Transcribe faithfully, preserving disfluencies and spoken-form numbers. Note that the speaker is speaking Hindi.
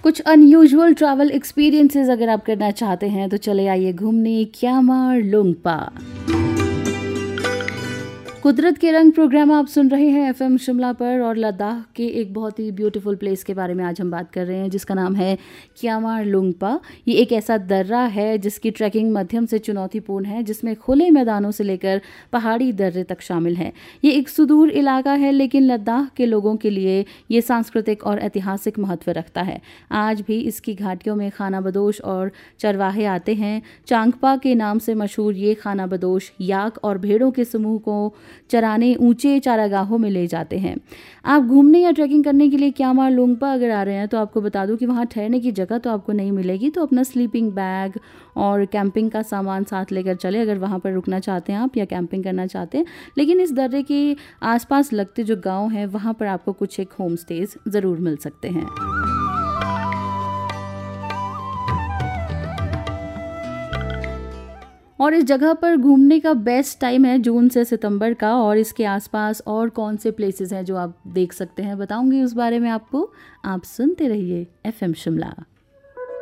कुछ अनयूजुअल ट्रैवल एक्सपीरियंसेस अगर आप करना चाहते हैं तो चले आइए घूमने क्यामार लुंगपा। कुदरत के रंग प्रोग्राम आप सुन रहे हैं एफएम शिमला पर और लद्दाख के एक बहुत ही ब्यूटीफुल प्लेस के बारे में आज हम बात कर रहे हैं जिसका नाम है क्यामार लुंगपा। ये एक ऐसा दर्रा है जिसकी ट्रैकिंग मध्यम से चुनौतीपूर्ण है, जिसमें खुले मैदानों से लेकर पहाड़ी दर्रे तक शामिल हैं। ये एक सुदूर इलाका है लेकिन लद्दाख के लोगों के लिए ये सांस्कृतिक और ऐतिहासिक महत्व रखता है। आज भी इसकी घाटियों में खाना बदोश और चरवाहे आते हैं। चांगपा के नाम से मशहूर ये खाना बदोश याक और भेड़ों के समूह को चराने ऊंचे चारागाहों में ले जाते हैं। आप घूमने या ट्रैकिंग करने के लिए क्यामार लुंगपा अगर आ रहे हैं तो आपको बता दूं कि वहाँ ठहरने की जगह तो आपको नहीं मिलेगी, तो अपना स्लीपिंग बैग और कैंपिंग का सामान साथ लेकर चले अगर वहाँ पर रुकना चाहते हैं आप या कैंपिंग करना चाहते हैं। लेकिन इस दर्रे के आसपास लगते जो गाँव हैं वहाँ पर आपको कुछ एक होम स्टेज ज़रूर मिल सकते हैं। और इस जगह पर घूमने का बेस्ट टाइम है जून से सितंबर का। और इसके आसपास और कौन से प्लेसेस हैं जो आप देख सकते हैं बताऊंगी उस बारे में आपको। आप सुनते रहिए एफएम शिमला।